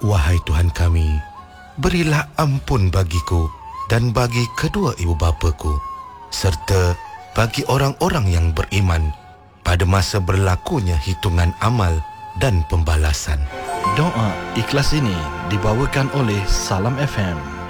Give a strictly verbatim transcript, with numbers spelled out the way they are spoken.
Wahai Tuhan kami, berilah ampun bagiku dan bagi kedua ibu bapaku, serta bagi orang-orang yang beriman pada masa berlakunya hitungan amal dan pembalasan. Doa ikhlas ini dibawakan oleh Salam F M.